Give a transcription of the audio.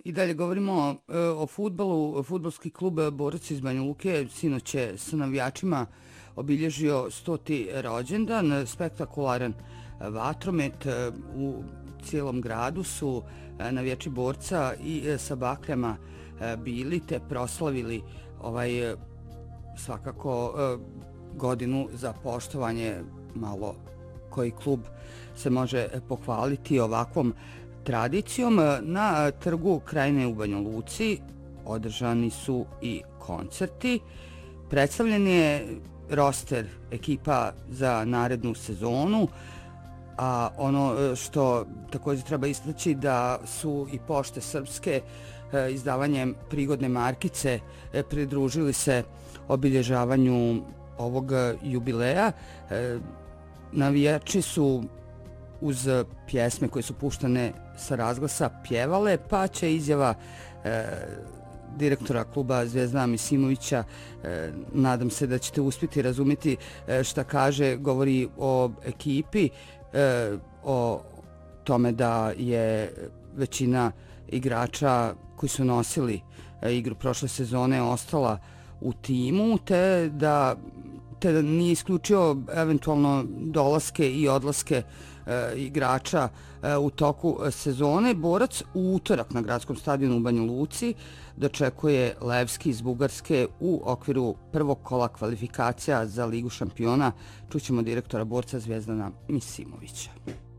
I dalje govorimo o fudbalu. Fudbalski klub Borac iz Banja Luke sinoć je sa navijačima obilježio 100. rođendan. Spektakularan vatromet u cijelom gradu su navijači Borca i sa bakljama bili te proslavili svakako godinu za poštovanje. Malo koji klub se može pohvaliti ovakvom tradicijom. Na trgu Krajine u Banja Luci održani su i koncerti. Predstavljen je roster ekipa za narednu sezonu, a ono što također treba istaći da su i Pošte Srpske izdavanjem prigodne markice pridružili se obilježavanju ovog jubileja. Navijači su uz pjesme koje su puštane sa razglasa pjevale, pa će izjava direktora kluba Zvezdana Misimovića, nadam se da ćete uspjeti razumjeti šta kaže, govori o ekipi, o tome da je većina igrača koji su nosili igru prošle sezone ostala u timu, te da nije isključio eventualno dolaske i odlaske igrača u toku sezone. Borac u utorak na gradskom stadionu u Banja Luci dočekuje Levski iz Bugarske u okviru prvog kola kvalifikacija za Ligu šampiona. Čućemo direktora Borca Zvezdana Misimovića.